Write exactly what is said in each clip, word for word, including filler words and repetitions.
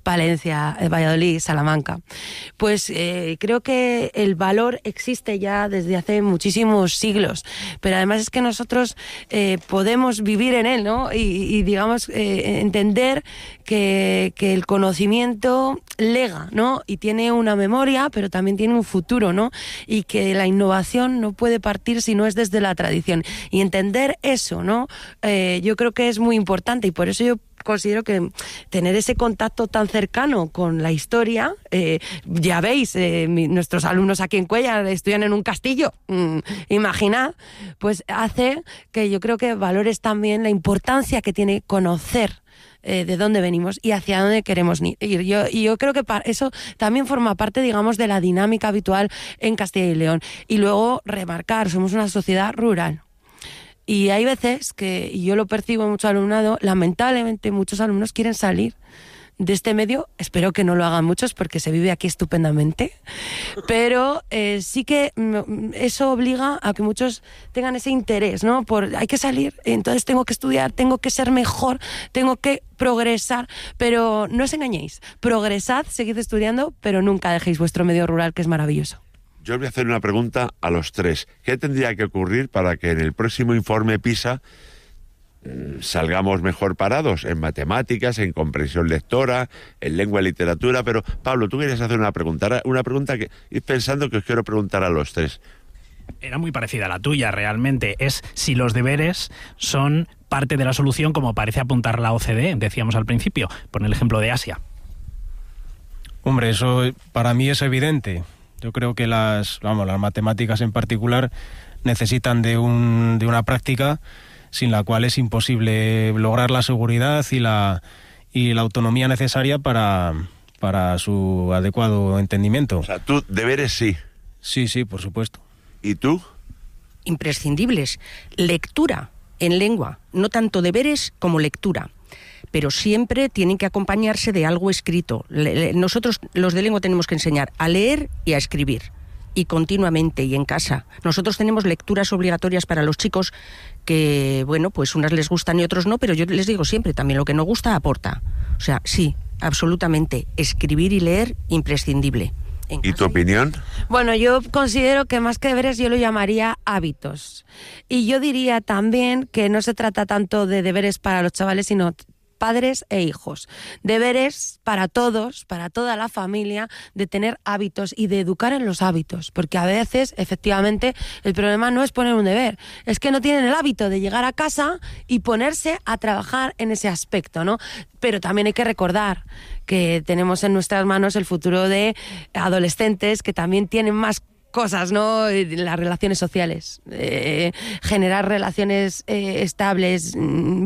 Valencia, Valladolid, Salamanca. Pues eh, creo que el valor existe ya desde hace muchísimos siglos, pero además es que nosotros eh, podemos vivir en él, ¿no? Y, y digamos, eh, entender que, que el conocimiento lega, ¿no? Y tiene una memoria, pero también tiene un futuro, ¿no? Y que la innovación no puede partir si no es desde la tradición. Y entender eso, ¿no? Eh, yo creo que es muy importante, y por eso yo considero que tener ese contacto tan cercano con la historia, eh, ya veis, eh, mi, nuestros alumnos aquí en Cuéllar estudian en un castillo, mm, imaginad, pues hace que yo creo que valores también la importancia que tiene conocer eh, de dónde venimos y hacia dónde queremos ir. Yo, y yo creo que para eso también forma parte, digamos, de la dinámica habitual en Castilla y León. Y luego remarcar, somos una sociedad rural. Y hay veces que, y yo lo percibo en mucho alumnado, lamentablemente muchos alumnos quieren salir de este medio. Espero que no lo hagan muchos porque se vive aquí estupendamente, pero eh, sí que eso obliga a que muchos tengan ese interés, ¿no? Por hay que salir, entonces tengo que estudiar, tengo que ser mejor, tengo que progresar, pero no os engañéis, progresad, seguid estudiando, pero nunca dejéis vuestro medio rural, que es maravilloso. Yo voy a hacer una pregunta a los tres. ¿Qué tendría que ocurrir para que en el próximo informe PISA eh, salgamos mejor parados en matemáticas, en comprensión lectora, en lengua y literatura? Pero, Pablo, tú querías hacer una pregunta, una pregunta que ir pensando que os quiero preguntar a los tres. Era muy parecida a la tuya, realmente. Es si los deberes son parte de la solución, como parece apuntar la O C D E, decíamos al principio, por el ejemplo de Asia. Hombre, eso para mí es evidente. Yo creo que las, vamos, las matemáticas en particular necesitan de, un, de una práctica sin la cual es imposible lograr la seguridad y la, y la autonomía necesaria para, para su adecuado entendimiento. O sea, tú, deberes sí. Sí, sí, por supuesto. ¿Y tú? Imprescindibles. Lectura en lengua, no tanto deberes como lectura, pero siempre tienen que acompañarse de algo escrito. Nosotros, los de lengua, tenemos que enseñar a leer y a escribir, y continuamente, y en casa. Nosotros tenemos lecturas obligatorias para los chicos que, bueno, pues unas les gustan y otros no, pero yo les digo siempre, también lo que no gusta aporta. O sea, sí, absolutamente, escribir y leer, imprescindible. ¿Y tu opinión? Bueno, yo considero que más que deberes yo lo llamaría hábitos. Y yo diría también que no se trata tanto de deberes para los chavales, sino padres e hijos. Deberes para todos, para toda la familia, de tener hábitos y de educar en los hábitos. Porque a veces, efectivamente, el problema no es poner un deber, es que no tienen el hábito de llegar a casa y ponerse a trabajar en ese aspecto, ¿no? Pero también hay que recordar que tenemos en nuestras manos el futuro de adolescentes que también tienen más cosas, ¿no? Las relaciones sociales, eh, generar relaciones eh, estables.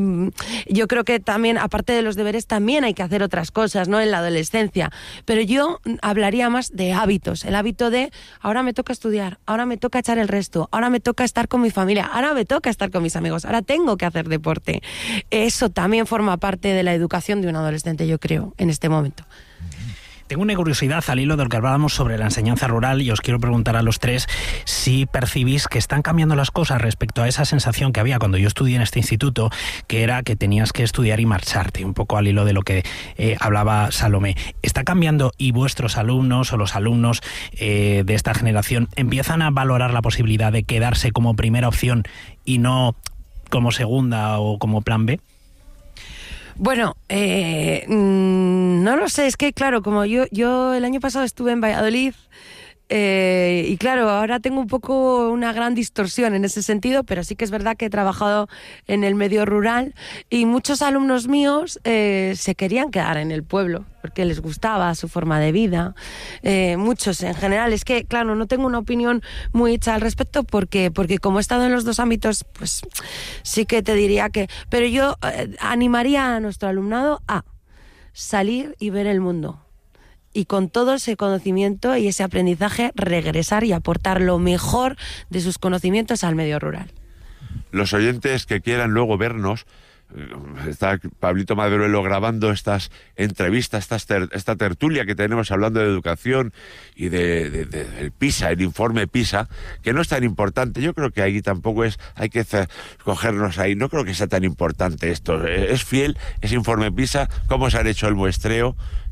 Yo creo que también, aparte de los deberes, también hay que hacer otras cosas, ¿no? En la adolescencia. Pero yo hablaría más de hábitos. El hábito de, ahora me toca estudiar, ahora me toca echar el resto, ahora me toca estar con mi familia, ahora me toca estar con mis amigos, ahora tengo que hacer deporte. Eso también forma parte de la educación de un adolescente, yo creo, en este momento. Tengo una curiosidad al hilo de lo que hablábamos sobre la enseñanza rural, y os quiero preguntar a los tres si percibís que están cambiando las cosas respecto a esa sensación que había cuando yo estudié en este instituto, que era que tenías que estudiar y marcharte, un poco al hilo de lo que eh, hablaba Salomé. ¿Está cambiando y vuestros alumnos o los alumnos eh, de esta generación empiezan a valorar la posibilidad de quedarse como primera opción y no como segunda o como plan B? Bueno, eh, no lo sé, es que claro, como yo, yo el año pasado estuve en Valladolid, eh, y claro, ahora tengo un poco una gran distorsión en ese sentido, pero sí que es verdad que he trabajado en el medio rural y muchos alumnos míos eh, se querían quedar en el pueblo porque les gustaba su forma de vida, eh, muchos en general. Es que, claro, no tengo una opinión muy hecha al respecto porque, porque como he estado en los dos ámbitos, pues sí que te diría que... Pero yo eh, animaría a nuestro alumnado a salir y ver el mundo. Y con todo ese conocimiento y ese aprendizaje regresar y aportar lo mejor de sus conocimientos al medio rural. Los oyentes que quieran luego vernos, está Pablito Maderuelo grabando estas entrevistas, estas ter, esta tertulia que tenemos hablando de educación y de, de, de, del PISA, el informe PISA, que no es tan importante. Yo creo que ahí tampoco es, hay que cogernos ahí, no creo que sea tan importante esto. Es fiel ese informe PISA, cómo se han hecho el muestreo,